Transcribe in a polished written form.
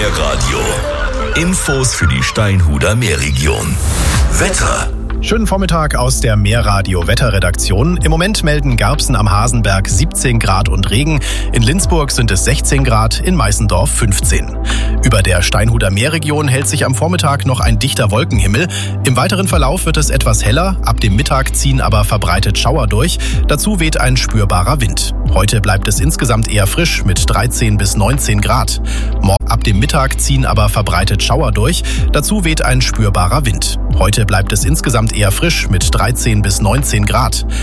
Meerradio. Infos für die Steinhuder Meerregion. Wetter. Schönen Vormittag aus der Meerradio-Wetterredaktion. Im Moment melden Garbsen am Hasenberg 17 Grad und Regen. In Lindsburg sind es 16 Grad, in Meißendorf 15. Über der Steinhuder Meerregion hält sich am Vormittag noch ein dichter Wolkenhimmel. Im weiteren Verlauf wird es etwas heller. Ab dem Mittag ziehen aber verbreitet Schauer durch. Dazu weht ein spürbarer Wind. Heute bleibt es insgesamt eher frisch mit 13 bis 19 Grad. Ab dem Mittag ziehen aber verbreitet Schauer durch. Dazu weht ein spürbarer Wind. Heute bleibt es insgesamt eher frisch mit 13 bis 19 Grad.